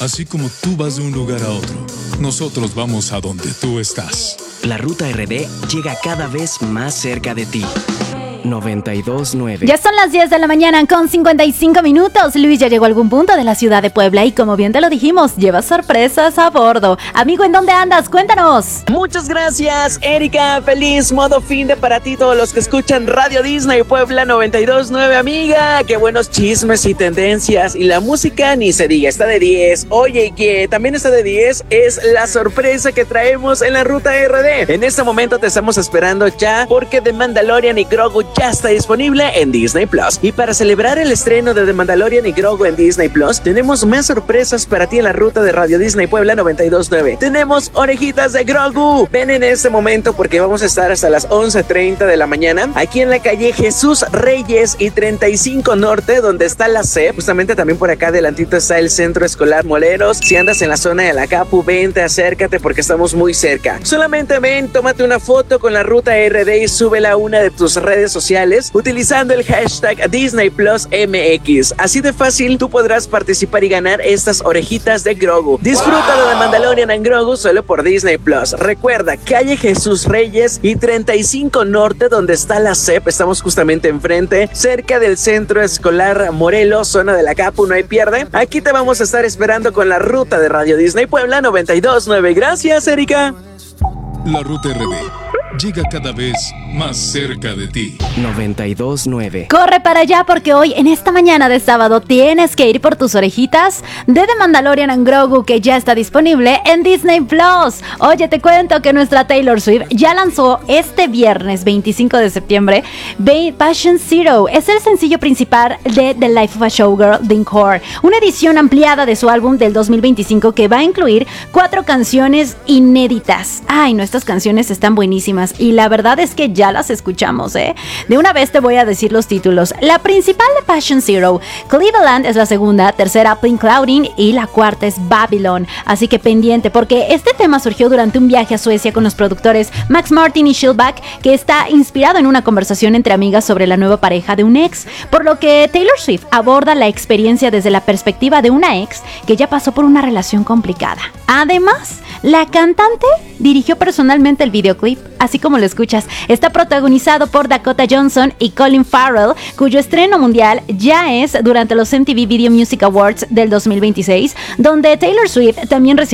Así como tú vas de un lugar a otro, nosotros vamos a donde tú estás. La Ruta RD llega cada vez más cerca de ti. 92.9. Ya son las 10 de la mañana con 55 minutos. Luis ya llegó a algún punto de la ciudad de Puebla y como bien te lo dijimos, lleva sorpresas a bordo. Amigo, ¿en dónde andas? Cuéntanos. Muchas gracias, Erika. Feliz modo fin de para ti, todos los que escuchan Radio Disney Puebla 92.9, amiga. Qué buenos chismes y tendencias. Y la música ni se diga, está de 10. Oye, que también está de 10 es la sorpresa que traemos en la Ruta RD. En este momento te estamos esperando ya porque The Mandalorian y Grogu ya está disponible en Disney Plus. Y para celebrar el estreno de The Mandalorian y Grogu en Disney Plus, tenemos más sorpresas para ti en la ruta de Radio Disney Puebla 92.9. Tenemos orejitas de Grogu. Ven en este momento porque vamos a estar hasta las 11:30 de la mañana aquí en la calle Jesús Reyes y 35 Norte, donde está la CEP. Justamente también por acá adelantito está el Centro Escolar Moleros. Si andas en la zona de la Capu, vente, acércate porque estamos muy cerca. Solamente ven, tómate una foto con la Ruta RD y súbela a una de tus redes sociales utilizando el hashtag Disney Plus MX. Así de fácil tú podrás participar y ganar estas orejitas de Grogu. Disfrútalo de Mandalorian and Grogu solo por Disney Plus. Recuerda, calle Jesús Reyes y 35 Norte, donde está la CEP. Estamos justamente enfrente, cerca del Centro Escolar Morelos, zona de la Capu, no hay pierde. Aquí te vamos a estar esperando con la ruta de Radio Disney Puebla 92.9. Gracias, Erika. La Ruta RD llega cada vez más cerca de ti. 92.9. Corre para allá porque hoy, en esta mañana de sábado, tienes que ir por tus orejitas de The Mandalorian and Grogu, que ya está disponible en Disney Plus. Oye, te cuento que nuestra Taylor Swift ya lanzó este viernes 25 de septiembre Passion Zero. Es el sencillo principal de The Life of a Showgirl, The Encore, una edición ampliada de su álbum del 2025 que va a incluir 4 canciones inéditas. Ay, no, estas canciones están buenísimas y la verdad es que ya las escuchamos, ¿eh? De una vez te voy a decir los títulos. La principal de Passion Zero, Cleveland, es la segunda, tercera Pink Clouding y la cuarta es Babylon. Así que pendiente, porque este tema surgió durante un viaje a Suecia con los productores Max Martin y Shellback, que está inspirado en una conversación entre amigas sobre la nueva pareja de un ex, por lo que Taylor Swift aborda la experiencia desde la perspectiva de una ex que ya pasó por una relación complicada. Además, la cantante dirigió personalmente el videoclip, así como lo escuchas. Está protagonizado por Dakota Johnson y Colin Farrell, cuyo estreno mundial ya es durante los MTV Video Music Awards del 2026, donde Taylor Swift también recibió